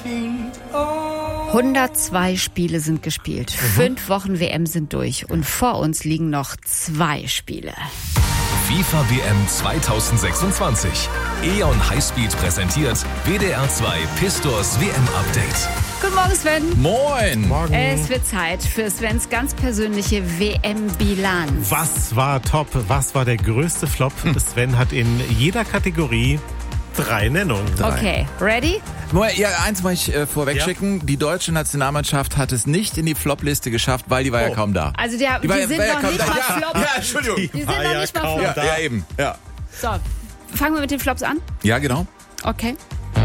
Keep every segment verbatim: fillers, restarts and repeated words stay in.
hundertzwei Spiele sind gespielt. Mhm. Fünf Wochen W M sind durch. Und vor uns liegen noch zwei Spiele. FIFA W M zweitausendsechsundzwanzig. E O N Highspeed präsentiert W D R zwei Pistors W M-Update. Guten Morgen, Sven. Moin. Morgen. Es wird Zeit für Svens ganz persönliche W M-Bilanz. Was war top? Was war der größte Flop? Hm. Sven hat in jeder Kategorie drei Nennungen. Drei. Okay, ready? Ja, eins möchte ich äh, vorweg ja. schicken. Die deutsche Nationalmannschaft hat es nicht in die Flop-Liste geschafft, weil die war oh. ja kaum da. Also die, die, die, die sind ja, noch ja nicht mal ja. Flop. Ja, Entschuldigung. Die, die sind noch ja nicht mal Flop. Ja, ja, eben. Ja. So, fangen wir mit den Flops an? Ja, genau. Okay.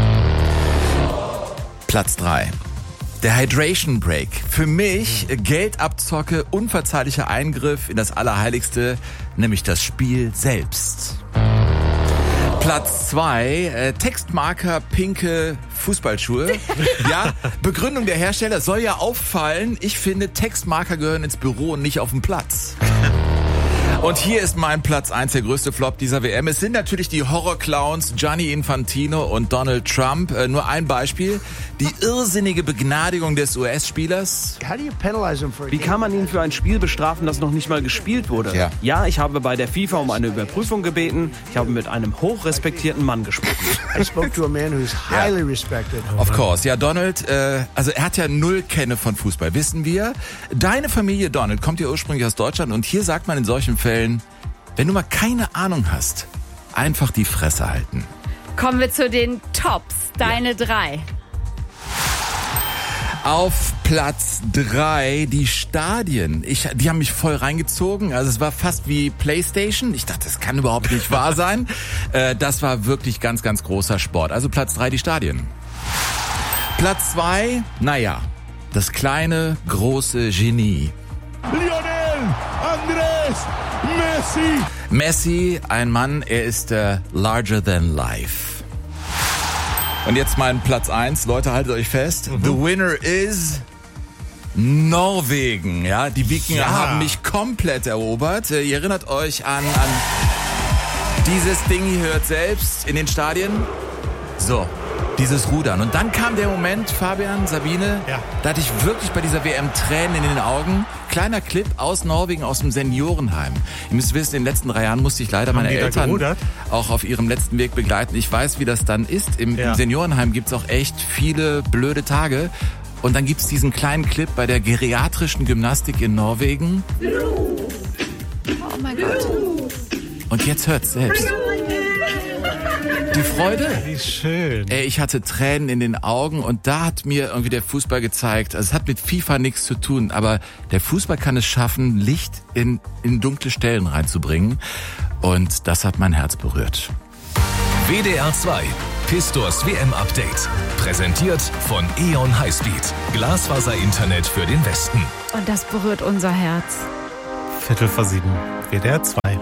Platz drei. Der Hydration Break. Für mich Geldabzocke, unverzeihlicher Eingriff in das Allerheiligste, nämlich das Spiel selbst. Platz zwei, äh, Textmarker pinke Fußballschuhe. Ja, Begründung der Hersteller soll ja auffallen. Ich finde, Textmarker gehören ins Büro und nicht auf den Platz. Und hier ist mein Platz eins, der größte Flop dieser W M. Es sind natürlich die Horrorclowns Gianni Infantino und Donald Trump. Äh, nur ein Beispiel. Die irrsinnige Begnadigung des U S-Spielers. Wie kann man ihn für ein Spiel bestrafen, das noch nicht mal gespielt wurde? Ja. ja, ich habe bei der FIFA um eine Überprüfung gebeten. Ich habe mit einem hochrespektierten Mann gesprochen. I spoke to a man who's highly respected. Of course. Ja, Donald, äh, also er hat ja null Kenne von Fußball, wissen wir. Deine Familie, Donald, kommt ja ursprünglich aus Deutschland und hier sagt man in solchen Fällen, wenn du mal keine Ahnung hast, einfach die Fresse halten. Kommen wir zu den Tops. Deine ja. drei. Auf Platz drei die Stadien. Ich, die haben mich voll reingezogen. Also es war fast wie PlayStation. Ich dachte, das kann überhaupt nicht wahr sein. Äh, das war wirklich ganz, ganz großer Sport. Also Platz drei die Stadien. Platz zwei, naja, das kleine, große Genie. Lionel Andrés Messi. Messi, ein Mann, er ist äh, larger than life. Und jetzt mein Platz eins. Leute, haltet euch fest. Mhm. The winner is Norwegen. Ja, die Wikinger ja. haben mich komplett erobert. Ihr erinnert euch an, an dieses Ding, ihr hört selbst in den Stadien. So, dieses Rudern. Und dann kam der Moment, Fabian, Sabine, ja. da hatte ich wirklich bei dieser W M Tränen in den Augen. Kleiner Clip aus Norwegen, aus dem Seniorenheim. Ihr müsst wissen, in den letzten drei Jahren musste ich leider Haben meine Eltern gerudert? auch auf ihrem letzten Weg begleiten. Ich weiß, wie das dann ist. Im, ja. im Seniorenheim gibt's auch echt viele blöde Tage. Und dann gibt's diesen kleinen Clip bei der geriatrischen Gymnastik in Norwegen. Oh mein Gott. Und jetzt hört's selbst. Die Freude. Wie schön. Ey, ich hatte Tränen in den Augen und da hat mir irgendwie der Fußball gezeigt, also es hat mit FIFA nichts zu tun, aber der Fußball kann es schaffen, Licht in, in dunkle Stellen reinzubringen und das hat mein Herz berührt. W D R zwei, Pistors W M-Update. Präsentiert von E O N Highspeed. Glasfaser-Internet für den Westen. Und das berührt unser Herz. Viertel vor sieben. W D R zwei.